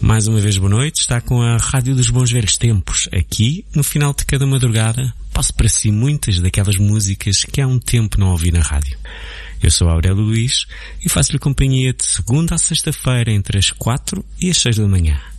Mais uma vez, boa noite. Está com a Rádio dos Bons Velhos Tempos. Aqui, no final de cada madrugada, passo para si muitas daquelas músicas que há um tempo não ouvi na rádio. Eu sou Aurélio Luís e faço-lhe companhia de segunda a sexta-feira entre as 4 e as 6 da manhã.